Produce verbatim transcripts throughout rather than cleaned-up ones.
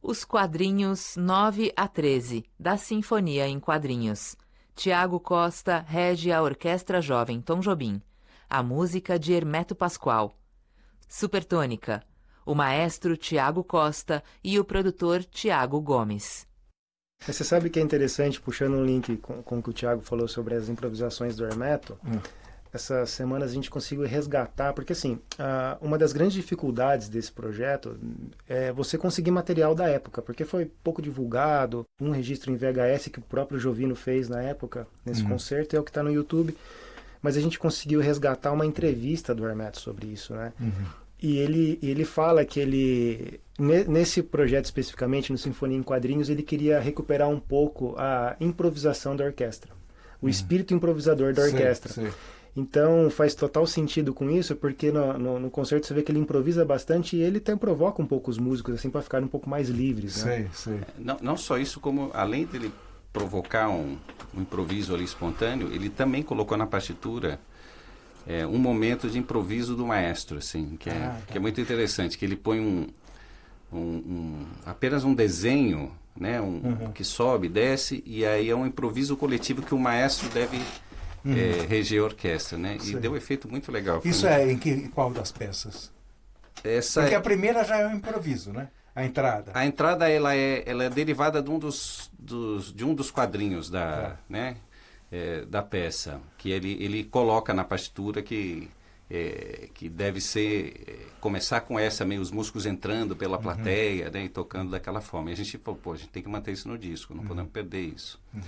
Os quadrinhos nove a treze, da Sinfonia em Quadrinhos. Tiago Costa rege a Orquestra Jovem Tom Jobim. A música de Hermeto Pascoal. Supertônica, o maestro Tiago Costa e o produtor Tiago Gomes. Você sabe que é interessante, puxando um link com, com o que o Tiago falou sobre as improvisações do Hermeto, hum. essas semanas a gente conseguiu resgatar, porque assim, a, uma das grandes dificuldades desse projeto é você conseguir material da época, porque foi pouco divulgado, um registro em V H S que o próprio Jovino fez na época, nesse hum. concerto, é o que está no YouTube, mas a gente conseguiu resgatar uma entrevista do Hermeto sobre isso, né? Uhum. E ele, ele fala que ele, nesse projeto especificamente, no Sinfonia em Quadrinhos, ele queria recuperar um pouco a improvisação da orquestra, o uhum. espírito improvisador da orquestra. Sim, sim. Então faz total sentido com isso, porque no, no, no concerto você vê que ele improvisa bastante e ele até provoca um pouco os músicos assim para ficarem um pouco mais livres. Né? Sim, sim. Não, não só isso, como além dele provocar um, um improviso ali espontâneo, ele também colocou na partitura É, um momento de improviso do maestro, assim, que é, ah, tá. que é muito interessante, que ele põe um, um, um apenas um desenho, né, um, uhum. que sobe, desce, e aí é um improviso coletivo que o maestro deve uhum. é, reger a orquestra, né, e deu um efeito muito legal. Isso é em, que, em qual das peças? Essa Porque é... a primeira já é um improviso, né? A entrada. A entrada, ela é, ela é derivada de um dos, dos, de um dos quadrinhos da, é. né, É, da peça, que ele, ele coloca na partitura que, é, que deve ser, é, começar com essa, meio os músicos entrando pela plateia, uhum. né, e tocando daquela forma. E a gente falou, pô, a gente tem que manter isso no disco, não uhum. podemos perder isso. Uhum.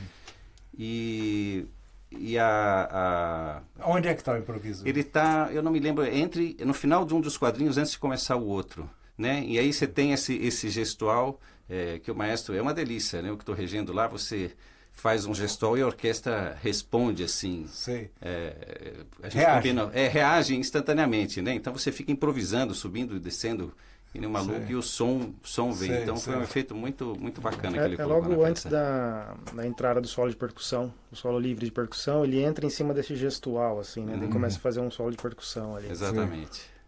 E, e a, a... Onde é que está o improviso? Ele está, eu não me lembro, entre, no final de um dos quadrinhos, antes de começar o outro, né, e aí você tem esse, esse gestual, é, que o maestro, é uma delícia, né, o que estou regendo lá, você... faz um gestual e a orquestra responde assim. Sei. É, a gente reage. Combina, é, reage instantaneamente, né? Então você fica improvisando, subindo e descendo, e nem maluco, e o som, som vem. Sei, então sei. Foi um efeito muito, muito bacana é, que ele é colocou logo na antes peça. da, da entrada do solo de percussão, o solo livre de percussão, ele entra em cima desse gestual, assim, né? Uhum. Ele começa a fazer um solo de percussão ali. Exatamente. Sim.